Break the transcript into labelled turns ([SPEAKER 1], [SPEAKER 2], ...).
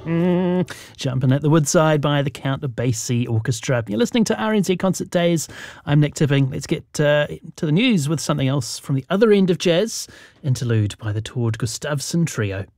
[SPEAKER 1] Jumping at the Woodside by the Count Basie Orchestra. You're listening to RNZ Concert Days. I'm Nick Tipping. Let's get to the news with something else from the other end of jazz. Interlude by the Tord Gustafsson Trio.